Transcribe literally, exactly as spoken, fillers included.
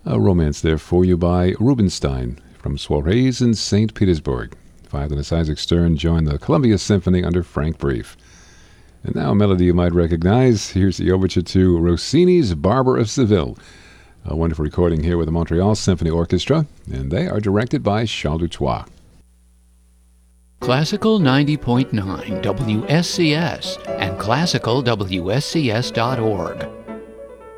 A romance there for you by Rubinstein from Soirees in Saint Petersburg. Violinist Isaac Stern joined the Columbia Symphony under Frank Brief. And now a melody you might recognize. Here's the overture to Rossini's Barber of Seville. A wonderful recording here with the Montreal Symphony Orchestra, and they are directed by Charles Dutoit. Classical ninety point nine W S C S and classical W S C S dot org.